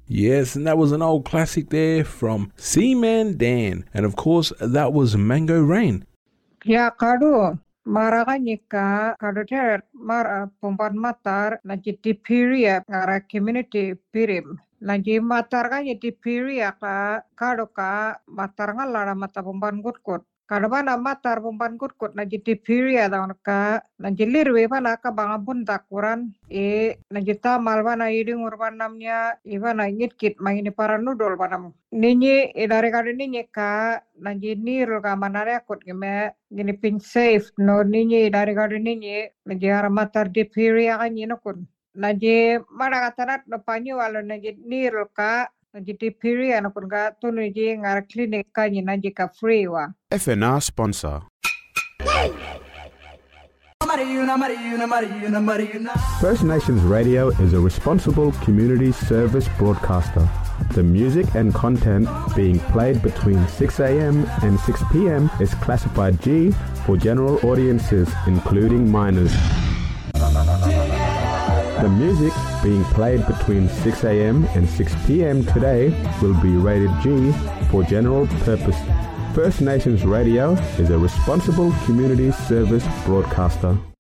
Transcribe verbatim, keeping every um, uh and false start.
Yes, and that was an old classic there from Seaman Dan. And of course, that was Mango Rain. Ya kadu maraganyika kadu ter mar pumpan matar lanji dipiria para community pirim. Lanji matar kanya dipiria ka kadu ka matar ngalara mata pumpan kutkut. Kadu mana matar pumpan kutkut lanji dipiria daun ka lanji lirwe pana ka bangabun takuran e lanji tamal pana iding urban namnya ivana nyitkit mangini para nudol panam. Ninyi idare kadu ninyi ka lanji nirul ka manare akut gime gini pin safe no ninyi idare kadu ninyi lanji haramatar dipiria kanyi nukun. Lanji mana katanat no panyu walo lanji nirul ka lanji dipiria nukun ka tunu ji ngar klinik kanyi lanji ka free wa. F N R sponsor. First Nations Radio is a responsible community service broadcaster. The music and content being played between six a.m. and six p.m. is classified G for general audiences, including minors. The music being played between six a.m. and six p.m. today will be rated G for general purpose. First Nations Radio is a responsible community service broadcaster.